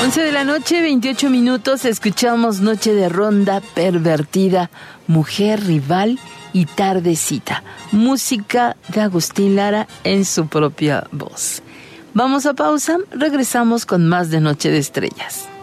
11 de la noche, 28 minutos, escuchamos Noche de Ronda Pervertida, Mujer Rival y Tardecita. Música de Agustín Lara en su propia voz. Vamos a pausa, regresamos con más de Noche de Estrellas.